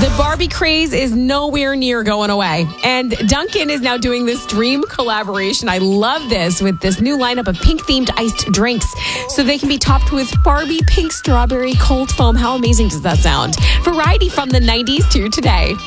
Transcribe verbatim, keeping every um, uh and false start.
The Barbie craze is nowhere near going away. And Dunkin' is now doing this dream collaboration. I love this with this new lineup of pink-themed iced drinks. So they can be topped with Barbie pink strawberry cold foam. How amazing does that sound? Variety from the nineties to today.